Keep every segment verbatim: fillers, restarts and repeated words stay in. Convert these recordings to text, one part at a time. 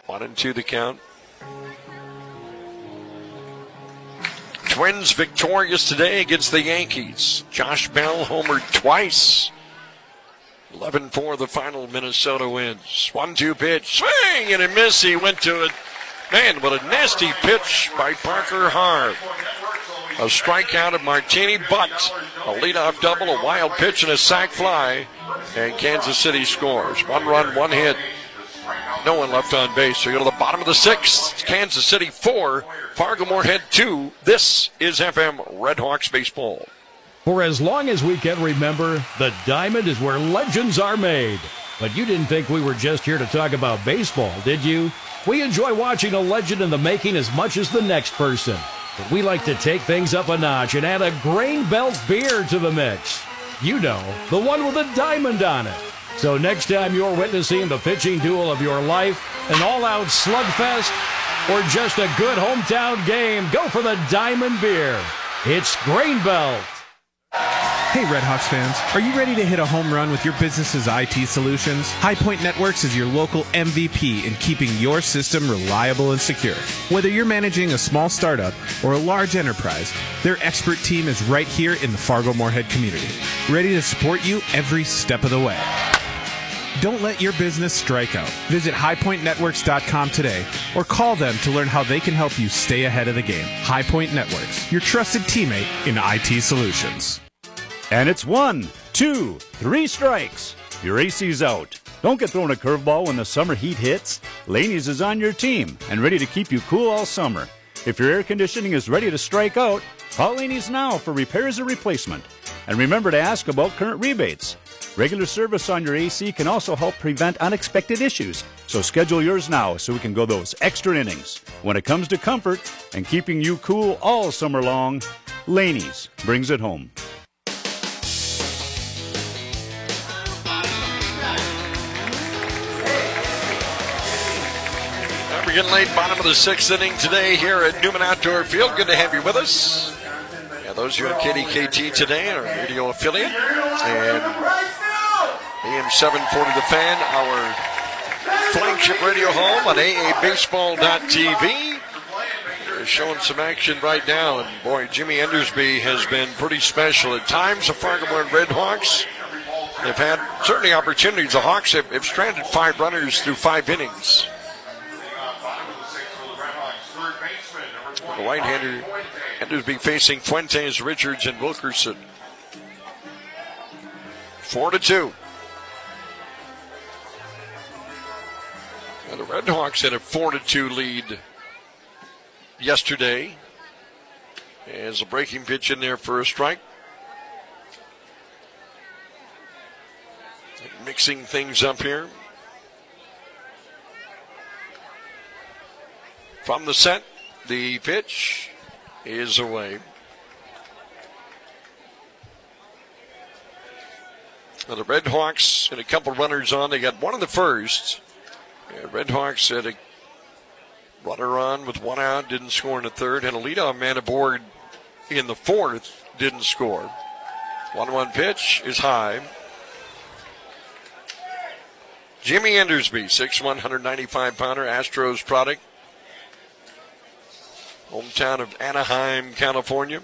One and two the count. Twins victorious today against the Yankees. Josh Bell homered twice. eleven four the final. Minnesota wins. one two pitch. Swing and a miss. He went to it. Man, what a nasty pitch by Parker Harv. A strikeout of Martini, but a leadoff double, a wild pitch, and a sac fly. And Kansas City scores. One run, one hit. No one left on base. So you go to the bottom of the sixth. It's Kansas City four, Fargo-Moorhead two. This is F M Redhawks baseball. For as long as we can remember, the Diamond is where legends are made. But you didn't think we were just here to talk about baseball, did you? We enjoy watching a legend in the making as much as the next person. But we like to take things up a notch and add a Grain Belt beer to the mix. You know, the one with a diamond on it. So next time you're witnessing the pitching duel of your life, an all-out slugfest, or just a good hometown game, go for the Diamond Beer. It's Grain Belt. Hey Redhawks fans, are you ready to hit a home run with your business's I T solutions? High Point Networks is your local M V P in keeping your system reliable and secure. Whether you're managing a small startup or a large enterprise, their expert team is right here in the Fargo-Moorhead community, ready to support you every step of the way. Don't let your business strike out. Visit high point networks dot com today or call them to learn how they can help you stay ahead of the game. High Point Networks, your trusted teammate in I T solutions. And it's one, two, three strikes. Your A C's out. Don't get thrown a curveball when the summer heat hits. Laney's is on your team and ready to keep you cool all summer. If your air conditioning is ready to strike out, call Laney's now for repairs or replacement. And remember to ask about current rebates. Regular service on your A C can also help prevent unexpected issues. So schedule yours now so we can go those extra innings. When it comes to comfort and keeping you cool all summer long, Laney's brings it home. We're getting late, bottom of the sixth inning today here at Newman Outdoor Field. Good to have you with us. Yeah, those of you on K D K T today, our radio affiliate, and A M seven forty The Fan, our flagship radio home on A A baseball dot T V. We're showing some action right now, and boy, Jimmy Endersby has been pretty special at times. The Fargo-Moorhead Redhawks have had certainly opportunities. The Hawks have, have stranded five runners through five innings. The right-hander Endersby facing Fuentes, Richards, and Wilkerson. Four to two. And the Redhawks had a four to two lead yesterday. As a breaking pitch in there for a strike. Mixing things up here. From the set. The pitch is away. Now the Redhawks had a couple runners on. They got one in the first. Yeah, Redhawks had a runner on with one out, didn't score in the third. Had a leadoff man aboard in the fourth, didn't score. one one pitch is high. Jimmy Endersby, six one, one ninety-five pounder, Astros product. Hometown of Anaheim, California.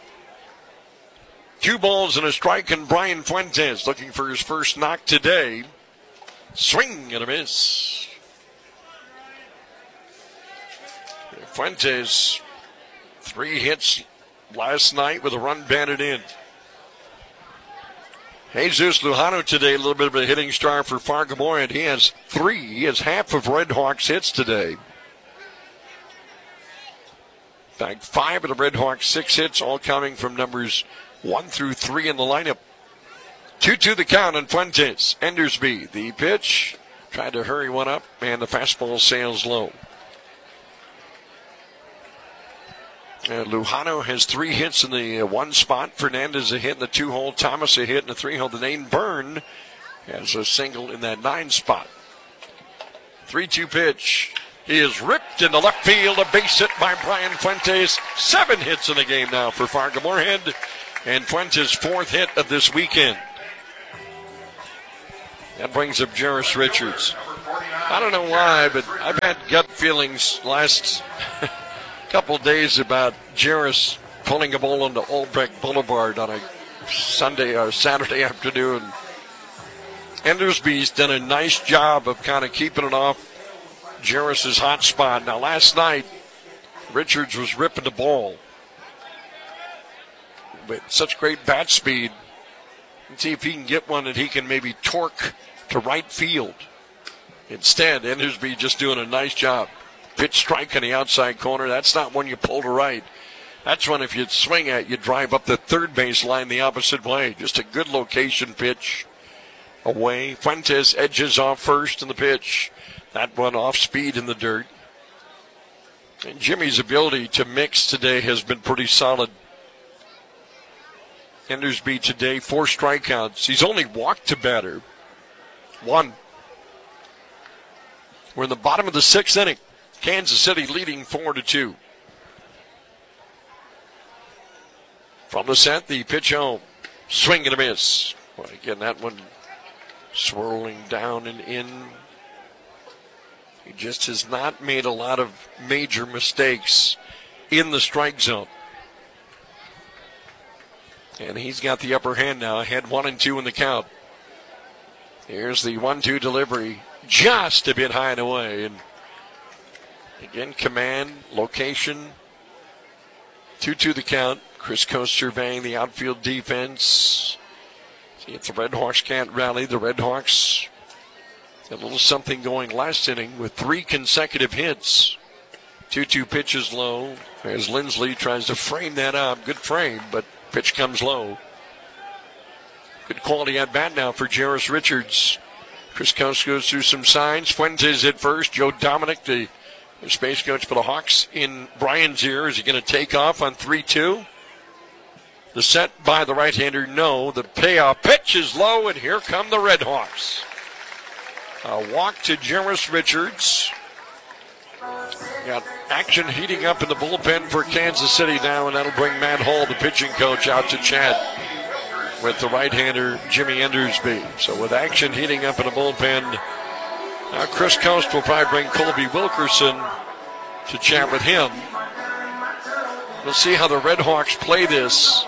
Two balls and a strike, and Brian Fuentes looking for his first knock today. Swing and a miss. Fuentes, three hits last night with a run batted in. Jesus Lujano today, a little bit of a hitting star for Fargo-Moorhead. He has three. He has half of Redhawks' hits today. In fact, five of the Redhawks' six hits, all coming from numbers one through three in the lineup. two two the count on Fuentes. Endersby, the pitch. Tried to hurry one up, and the fastball sails low. And Lujano has three hits in the one spot. Fernandez a hit in the two-hole. Thomas a hit in the three-hole. The name Byrne has a single in that nine spot. three two pitch. He is ripped in the left field. A base hit by Brian Fuentes. Seven hits in the game now for Fargo-Moorhead. And Fuentes' fourth hit of this weekend. That brings up Jarris Richards. I don't know why, but I've had gut feelings last couple of days about Jairus pulling a ball onto Albrecht Boulevard on a Sunday or Saturday afternoon. Endersby's done a nice job of kind of keeping it off Jairus' hot spot. Now, last night, Richards was ripping the ball with such great bat speed. Let's see if he can get one that he can maybe torque to right field. Instead, Endersby just doing a nice job. Pitch strike on the outside corner. That's not one you pull to right. That's one if you swing at, you drive up the third base line the opposite way. Just a good location pitch away. Fuentes edges off first in the pitch. That one off speed in the dirt. And Jimmy's ability to mix today has been pretty solid. Endersby today, four strikeouts. He's only walked to batter. One. We're in the bottom of the sixth inning. Kansas City leading four to two. From the set, the pitch home. Swing and a miss. Well, again, that one swirling down and in. He just has not made a lot of major mistakes in the strike zone. And he's got the upper hand now. Ahead one and two in the count. Here's the one two delivery. Just a bit high and away. And again, command, location. two two the count. Chris Coast surveying the outfield defense. See if the Red Hawks can't rally. The Red Hawks a little something going last inning with three consecutive hits. two two pitches low as Lindsley tries to frame that up. Good frame, but pitch comes low. Good quality at bat now for Jairus Richards. Chris Coast goes through some signs. Fuentes at first. Joe Dominic, the space coach for the Hawks, in Brian's ear. Is he going to take off on three two? The set by the right-hander, no. The payoff pitch is low, and here come the Red Hawks. A walk to Jairus Richards. Got action heating up in the bullpen for Kansas City now, and that'll bring Matt Hall, the pitching coach, out to chat with the right-hander, Jimmy Endersby. So with action heating up in the bullpen, now Chris Coast will probably bring Colby Wilkerson to chat with him. We'll see how the Red Hawks play this.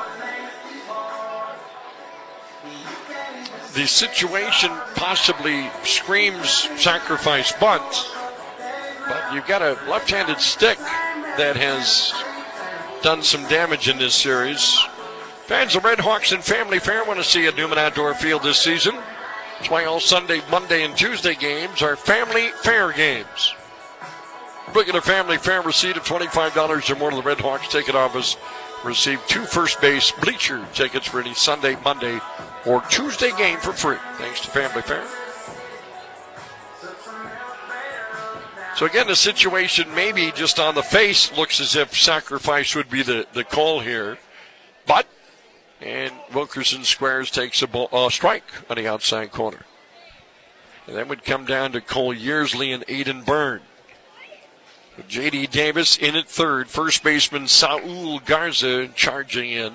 The situation possibly screams sacrifice bunt, but you've got a left-handed stick that has done some damage in this series. Fans of Red Hawks and Family Fair want to see at Newman Outdoor Field this season. That's why all Sunday, Monday, and Tuesday games are Family Fair games. Look at a Family Fair receipt of twenty-five dollars or more to the Red Hawks ticket office. Receive two first base bleacher tickets for any Sunday, Monday, or Tuesday game for free, thanks to Family Fair. So again, the situation maybe just on the face looks as if sacrifice would be the, the call here. But, and Wilkerson squares, takes a ball, uh, strike on the outside corner. And that would come down to Cole Yearsley and Aiden Byrne. J D Davis in at third. First baseman Saul Garza charging in.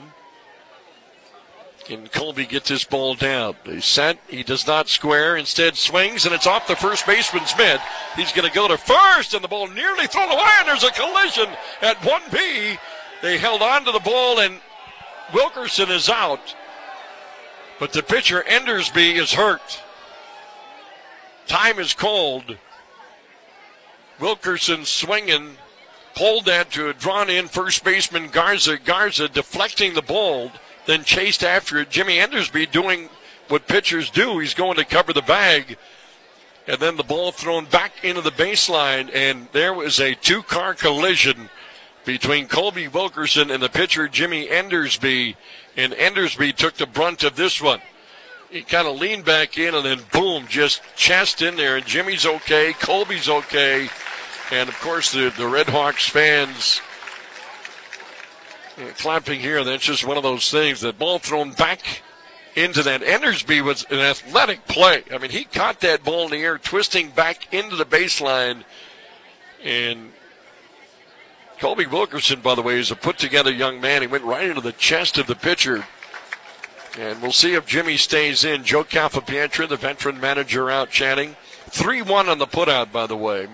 And Colby gets his ball down. They set. He does not square. Instead swings, and it's off the first baseman's mid. He's going to go to first, and the ball nearly thrown away, and there's a collision at one B. They held on to the ball, and Wilkerson is out. But the pitcher, Endersby, is hurt. Time is called. Wilkerson swinging, pulled that to a drawn-in first baseman Garza. Garza deflecting the ball, then chased after it. Jimmy Endersby doing what pitchers do. He's going to cover the bag, and then the ball thrown back into the baseline, and there was a two-car collision between Colby Wilkerson and the pitcher Jimmy Endersby, and Endersby took the brunt of this one. He kind of leaned back in, and then boom, just chest in there, and Jimmy's okay, Colby's okay. And, of course, the, the Red Hawks fans you know, clapping here. That's just one of those things. That ball thrown back into that. Endersby was an athletic play. I mean, he caught that ball in the air, twisting back into the baseline. And Colby Wilkerson, by the way, is a put-together young man. He went right into the chest of the pitcher. And we'll see if Jimmy stays in. Joe Calfapietra, the veteran manager, out chatting. three one on the putout, by the way.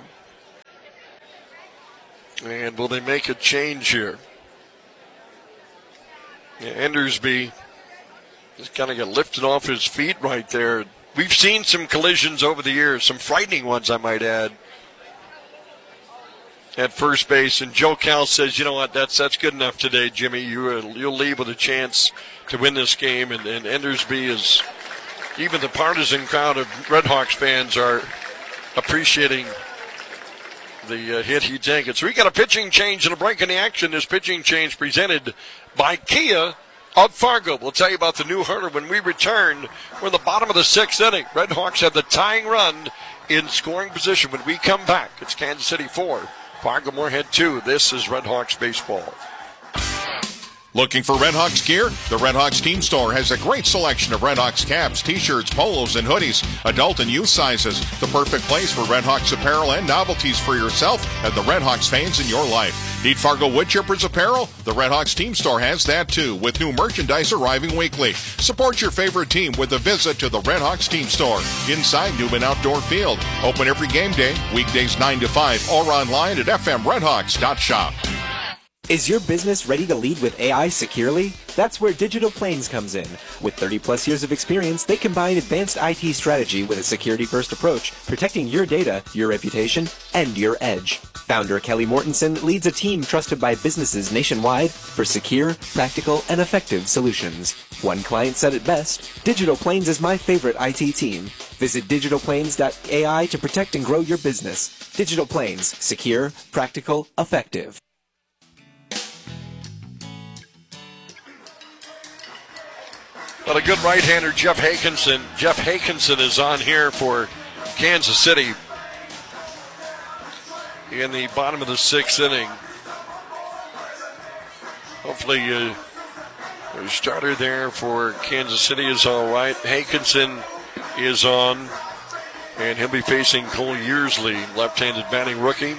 And will they make a change here? Yeah, Endersby just kind of got lifted off his feet right there. We've seen some collisions over the years, some frightening ones, I might add, at first base. And Joe Cal says, you know what, that's that's good enough today, Jimmy. You, uh, you'll leave with a chance to win this game. And, and Endersby is, even the partisan crowd of Redhawks fans are appreciating the uh, hit he taken. So we got a pitching change and a break in the action. This pitching change presented by Kia of Fargo. We'll tell you about the new hurdle when we return. We're in the bottom of the sixth inning. Redhawks have the tying run in scoring position. When we come back, it's Kansas City four, Fargo Moorhead two. This is Redhawks baseball. Looking for Redhawks gear? The Redhawks Team Store has a great selection of Redhawks caps, t-shirts, polos, and hoodies, adult and youth sizes. The perfect place for Redhawks apparel and novelties for yourself and the Redhawks fans in your life. Need Fargo Woodchippers apparel? The Redhawks Team Store has that too, with new merchandise arriving weekly. Support your favorite team with a visit to the Redhawks Team Store inside Newman Outdoor Field. Open every game day, weekdays nine to five, or online at f m redhawks dot shop. Is your business ready to lead with A I securely? That's where Digital Plains comes in. With thirty plus years of experience, they combine advanced I T strategy with a security-first approach, protecting your data, your reputation, and your edge. Founder Kelly Mortensen leads a team trusted by businesses nationwide for secure, practical, and effective solutions. One client said it best, Digital Plains is my favorite I T team. Visit digital plains dot A I to protect and grow your business. Digital Plains, secure, practical, effective. Well, a good right-hander, Jeff Hakinson. Jeff Hakinson is on here for Kansas City in the bottom of the sixth inning. Hopefully, uh, the starter there for Kansas City is all right. Hakinson is on, and he'll be facing Cole Yearsley, left-handed batting rookie.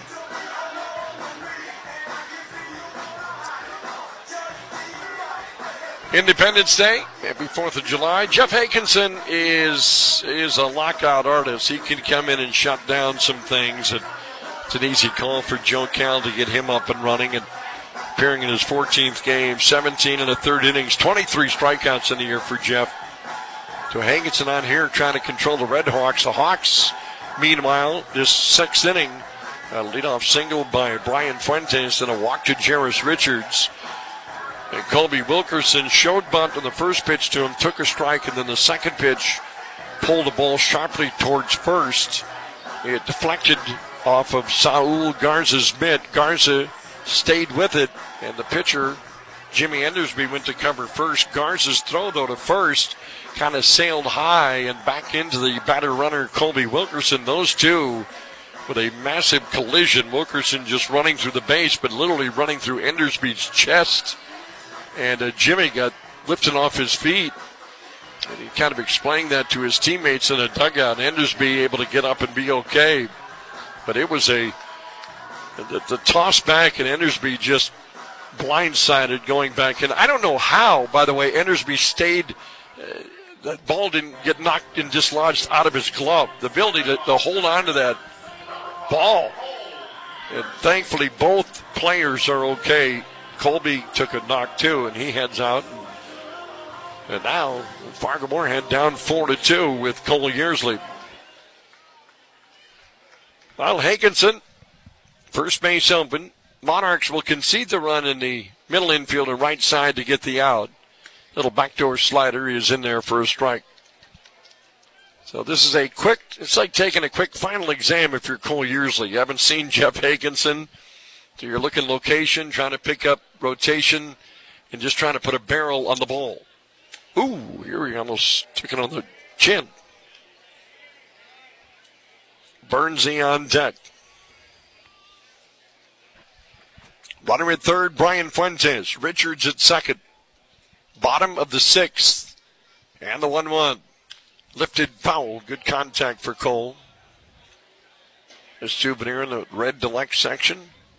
Independence Day, happy fourth of July. Jeff Hakinson is is a lockout artist. He can come in and shut down some things. And it's an easy call for Joe Cal to get him up and running. And appearing in his fourteenth game, seventeen and a third innings, twenty-three strikeouts in the year for Jeff. So Hakinson on here trying to control the Red Hawks. The Hawks, meanwhile, this sixth inning, a leadoff single by Brian Fuentes and a walk to Jarris Richards. And Colby Wilkerson showed bunt on the first pitch to him, took a strike, and then the second pitch pulled the ball sharply towards first. It deflected off of Saul Garza's mitt. Garza stayed with it, and the pitcher, Jimmy Endersby, went to cover first. Garza's throw, though, to first kind of sailed high and back into the batter runner, Colby Wilkerson. Those two with a massive collision. Wilkerson just running through the base, but literally running through Endersby's chest. And uh, Jimmy got lifted off his feet. And he kind of explained that to his teammates in a dugout. Endersby able to get up and be okay. But it was a the, the toss back, and Endersby just blindsided going back. And I don't know how, by the way, Endersby stayed. Uh, that ball didn't get knocked and dislodged out of his glove. The ability to, to hold on to that ball. And thankfully, both players are okay. Colby took a knock too, and he heads out. And now Fargo Moorhead down four to two with Cole Yearsley. Well, Hakinson, first base open. Monarchs will concede the run in the middle infield and right side to get the out. Little backdoor slider is in there for a strike. So this is a quick, it's like taking a quick final exam if you're Cole Yearsley. You haven't seen Jeff Hakinson. So you're looking location, trying to pick up rotation, and just trying to put a barrel on the ball. Ooh, here he almost took it on the chin. Burnsy on deck. Runner at third, Brian Fuentes. Richards at second. Bottom of the sixth. And the one one. Lifted foul. Good contact for Cole. There's Souvenir in the red deluxe section.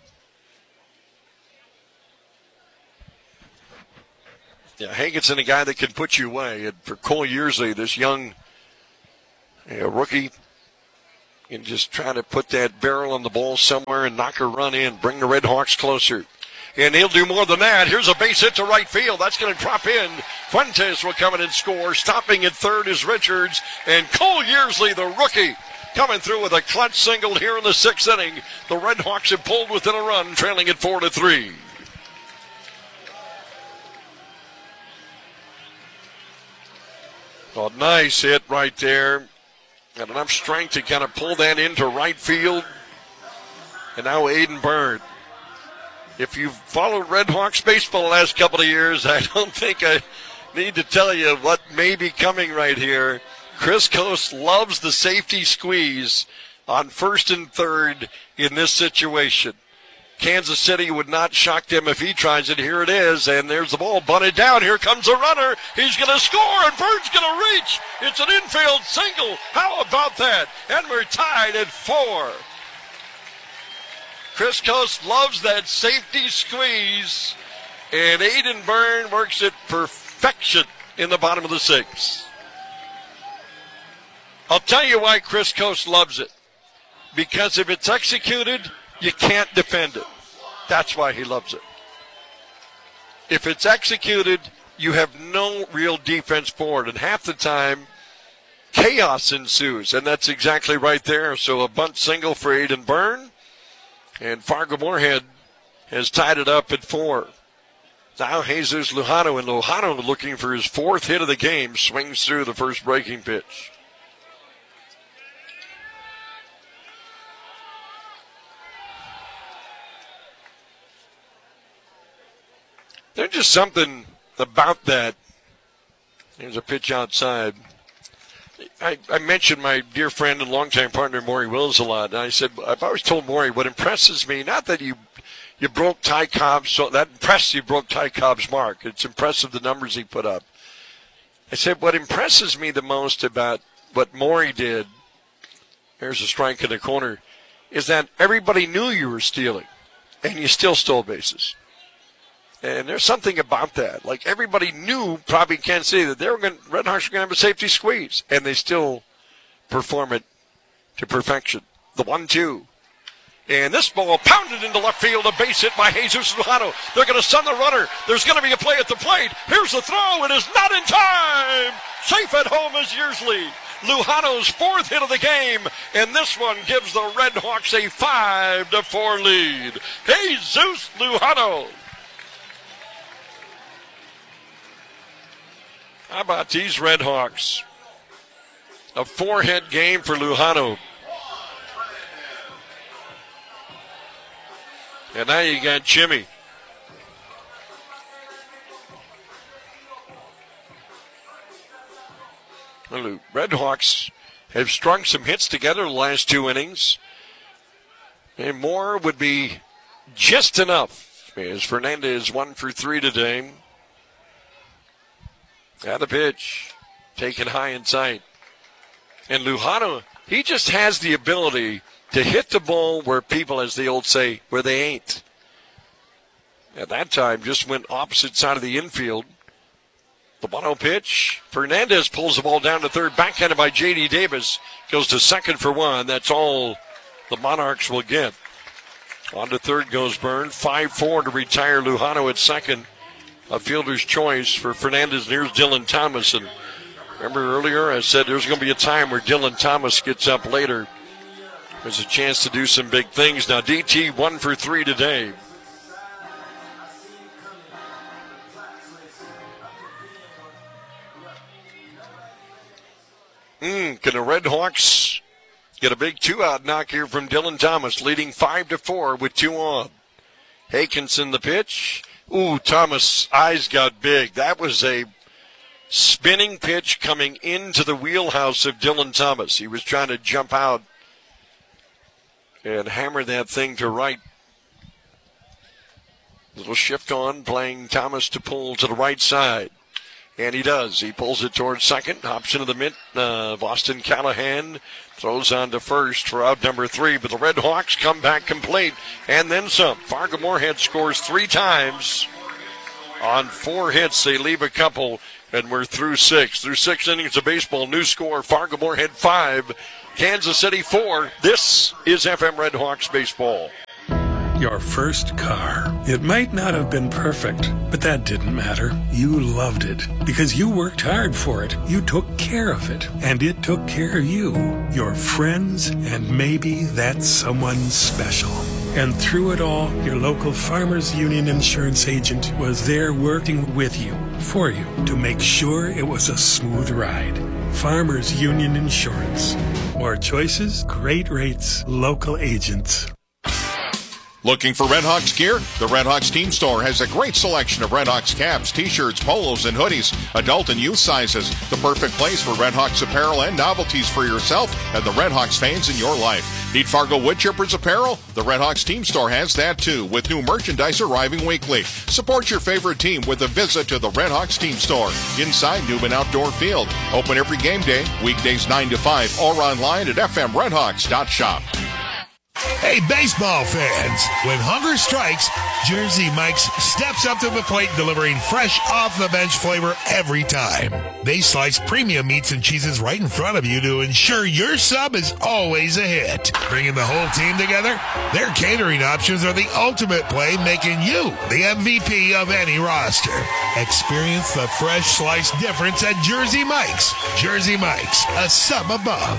Yeah, Hakinson, a guy that can put you away. And for Cole Yearsley, this young you know, rookie, and just try to put that barrel on the ball somewhere and knock a run in, bring the Red Hawks closer. And he'll do more than that. Here's a base hit to right field. That's going to drop in. Fuentes will come in and score. Stopping at third is Richards. And Cole Yearsley, the rookie, coming through with a clutch single here in the sixth inning. The Red Hawks have pulled within a run, trailing at four to three. Oh, nice hit right there. Got enough strength to kind of pull that into right field. And now Aiden Byrne. If you've followed Red Hawks baseball the last couple of years, I don't think I need to tell you what may be coming right here. Chris Coast loves the safety squeeze on first and third in this situation. Kansas City would not shock them if he tries it. Here it is, and there's the ball bunted down. Here comes a runner. He's going to score, and Bird's going to reach. It's an infield single. How about that? And we're tied at four. Chris Coast loves that safety squeeze, and Aiden Byrne works it perfection in the bottom of the sixth. I'll tell you why Chris Coast loves it. Because if it's executed, you can't defend it. That's why he loves it. If it's executed, you have no real defense for it. And half the time, chaos ensues. And that's exactly right there. So a bunt single for Aiden Byrne. And Fargo Moorhead has tied it up at four. Now Jesus Lujano, and Lujano looking for his fourth hit of the game, swings through the first breaking pitch. There's just something about that. There's a pitch outside. I, I mentioned my dear friend and longtime partner, Maury Wills, a lot. And I said, I've always told Maury, what impresses me, not that you you broke Ty Cobb's, so that impressed you broke Ty Cobb's mark. It's impressive the numbers he put up. I said, what impresses me the most about what Maury did, there's a strike in the corner, is that everybody knew you were stealing, and you still stole bases. And there's something about that. Like, everybody knew, probably can't say that they were going. Red Hawks were going to have a safety squeeze, and they still perform it to perfection. The one two. And this ball pounded into left field, a base hit by Jesus Lujano. They're going to send the runner. There's going to be a play at the plate. Here's the throw. It is not in time. Safe at home is Yearsley. Lujano's fourth hit of the game, and this one gives the Red Hawks a five to four lead. Jesus Lujano. How about these Red Hawks? A four-hit game for Lujano. And now you got Jimmy. Well, the Red Hawks have strung some hits together the last two innings. And more would be just enough, as Fernandez one for three today. At the pitch, taken high in sight. And Lujano, he just has the ability to hit the ball where people, as the old say, where they ain't. At that time, just went opposite side of the infield. The one oh pitch. Fernandez pulls the ball down to third, backhanded by J D Davis. Goes to second for one. That's all the Monarchs will get. On to third goes Byrne. five four to retire Lujano at second. A fielder's choice for Fernandez. Here's Dylan Thomas. And remember earlier I said there's going to be a time where Dylan Thomas gets up later. There's a chance to do some big things. Now D T one for three today. Mm, can the Red Hawks get a big two-out knock here from Dylan Thomas, leading five to four with two on. Hakinson the pitch. Ooh, Thomas' eyes got big. That was a spinning pitch coming into the wheelhouse of Dylan Thomas. He was trying to jump out and hammer that thing to right. Little shift on, playing Thomas to pull to the right side. And he does. He pulls it towards second, hops into the mid. Uh, Boston Callahan throws on to first for out number three. But the Red Hawks come back complete and then some. Fargo Moorhead scores three times on four hits. They leave a couple, and we're through six. Through six innings of baseball, new score, Fargo Moorhead five, Kansas City four. This is F M Red Hawks baseball. Your first car. It might not have been perfect, but that didn't matter. You loved it because you worked hard for it. You took care of it, and it took care of you, your friends, and maybe that someone special. And through it all, your local Farmers Union insurance agent was there working with you, for you, to make sure it was a smooth ride. Farmers Union Insurance. More choices, great rates, local agents. Looking for Red Hawks gear? The Red Hawks Team Store has a great selection of Red Hawks caps, t-shirts, polos, and hoodies, adult and youth sizes. The perfect place for Red Hawks apparel and novelties for yourself and the Red Hawks fans in your life. Need Fargo Woodchippers apparel? The Red Hawks Team Store has that too, with new merchandise arriving weekly. Support your favorite team with a visit to the Red Hawks Team Store inside Newman Outdoor Field. Open every game day, weekdays nine to five, or online at f m red hawks dot shop. Hey, baseball fans, when hunger strikes, Jersey Mike's steps up to the plate delivering fresh off-the-bench flavor every time. They slice premium meats and cheeses right in front of you to ensure your sub is always a hit. Bringing the whole team together, their catering options are the ultimate play, making you the M V P of any roster. Experience the fresh slice difference at Jersey Mike's. Jersey Mike's, a sub above.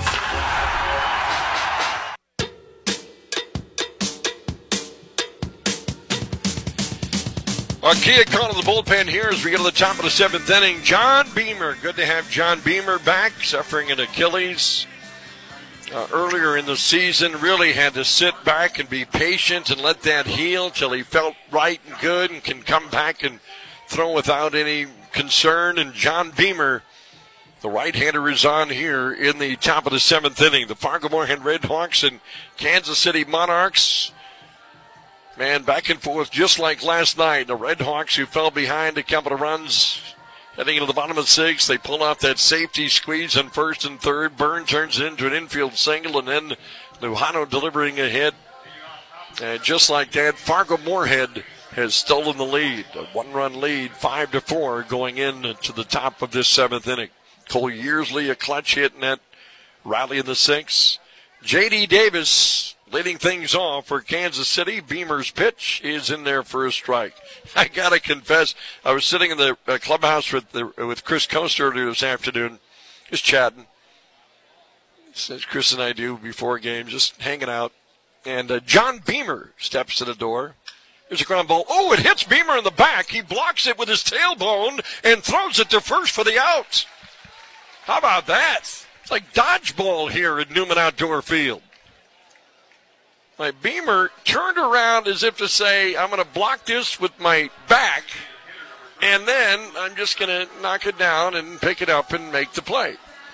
Our Kia call to the bullpen here as we get to the top of the seventh inning. John Beamer. Good to have John Beamer back, suffering an Achilles uh, earlier in the season. Really had to sit back and be patient and let that heal till he felt right and good and can come back and throw without any concern. And John Beamer, the right-hander, is on here in the top of the seventh inning. The Fargo-Moorhead Red Hawks and Kansas City Monarchs. Man, back and forth just like last night. The Red Hawks, who fell behind a couple of runs heading into the bottom of the sixth, they pull off that safety squeeze on first and third. Byrne turns it into an infield single, and then Lujano delivering a hit. And just like that, Fargo-Moorhead has stolen the lead. A one-run lead, five to four, going into the top of this seventh inning. Cole Yearsley, a clutch hit in that rally in the sixth. J D. Davis leading things off for Kansas City. Beamer's pitch is in there for a strike. I got to confess, I was sitting in the uh, clubhouse with the, with Chris Coast earlier this afternoon, just chatting, as Chris and I do before games, just hanging out. And uh, John Beamer steps to the door. There's a ground ball. Oh, it hits Beamer in the back. He blocks it with his tailbone and throws it to first for the out. How about that? It's like dodgeball here at Newman Outdoor Field. My Beamer turned around as if to say, I'm going to block this with my back, and then I'm just going to knock it down and pick it up and make the play.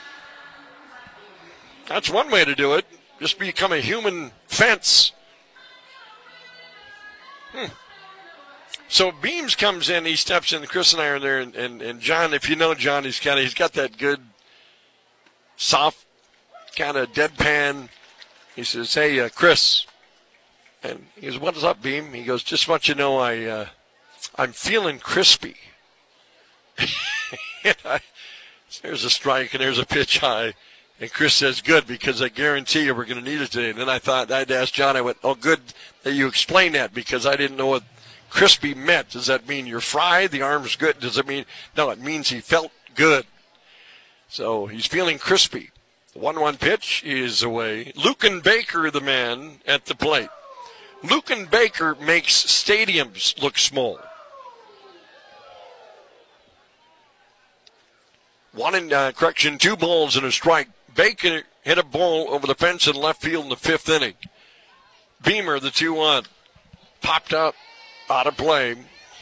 That's one way to do it. Just become a human fence. Hmm. So Beams comes in, he steps in, Chris and I are there, and, and, and John, if you know John, he's kind of, he's got that good, soft, kind of deadpan. He says, hey, uh, Chris. And he goes, what is up, Beam? He goes, just want you to know I, uh, I'm feeling crispy. And I, there's a strike and there's a pitch high. And Chris says, good, because I guarantee you we're going to need it today. And then I thought, I'd ask John, I went, oh, good that you explained that, because I didn't know what crispy meant. Does that mean you're fried? The arm's good? Does it mean, no, it means he felt good. So he's feeling crispy. The one one pitch is away. Lucan Baker, the man at the plate. Lucan Baker makes stadiums look small. One in, uh, correction, two balls and a strike. Baker hit a ball over the fence in left field in the fifth inning. Beamer, the two one, popped up, out of play.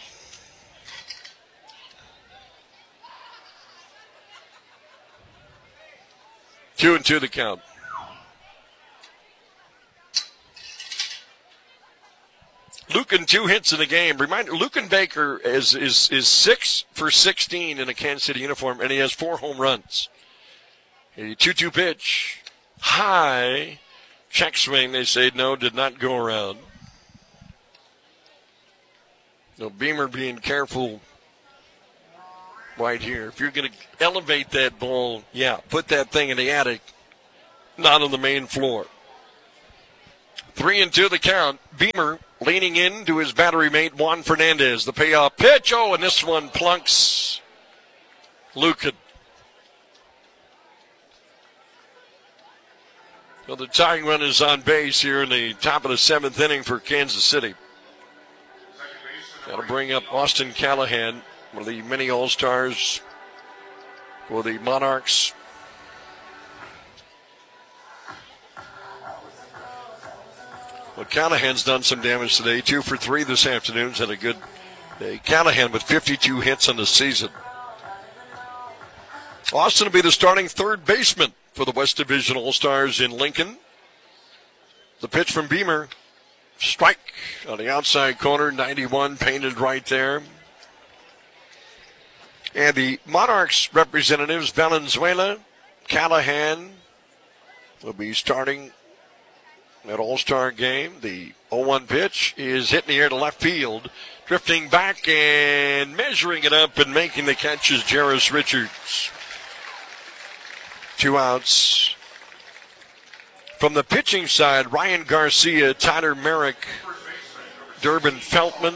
Two and two the count. Lucan, two hits in the game. Reminder, Lucan Baker is, is, is six for sixteen in a Kansas City uniform, and he has four home runs. A two two pitch. High. Check swing, they say, no, did not go around. No, Beamer being careful right here. If you're going to elevate that ball, yeah, put that thing in the attic. not on the main floor. Three and two the count. Beamer leaning in to his battery mate, Juan Fernandez. The payoff pitch. Oh, and this one plunks Lucan. Well, the tying run is on base here in the top of the seventh inning for Kansas City. Got to bring up Austin Callahan, one of the many All-Stars for the Monarchs. Well, Callahan's done some damage today. Two for three this afternoon. He's had a good day. Callahan with fifty-two hits on the season. Austin will be the starting third baseman for the West Division All-Stars in Lincoln. The pitch from Beamer. Strike on the outside corner. ninety-one painted right there. And the Monarchs representatives, Valenzuela, Callahan, will be starting that All-Star game. The oh one pitch is hit in the air to left field. Drifting back and measuring it up and making the catch is Jarris Richards. Two outs. From the pitching side, Ryan Garcia, Tyler Merrick, Durbin Feltman,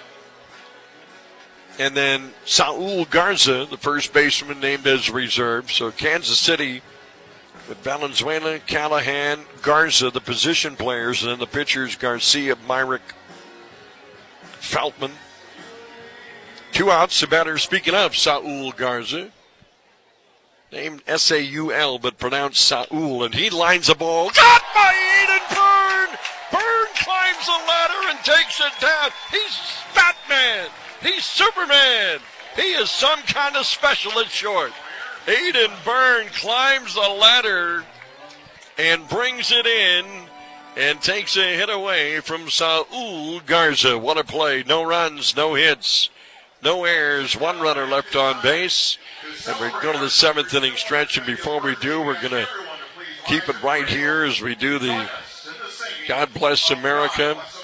and then Saul Garza, the first baseman, named as reserve. So Kansas City with Valenzuela, Callahan, Garza, the position players, and then the pitchers, Garcia, Myrick, Feltman. Two outs, the batter, speaking of Saul Garza, named S A U L, but pronounced Saul, and he lines the ball. Got by Eden Byrne! Byrne climbs the ladder and takes it down. He's Batman! He's Superman! He is some kind of special at short. Eden Byrne climbs the ladder and brings it in and takes a hit away from Saul Garza. What a play. No runs, no hits, no errors, one runner left on base. And we go to the seventh inning stretch, and before we do, we're going to keep it right here as we do the God Bless America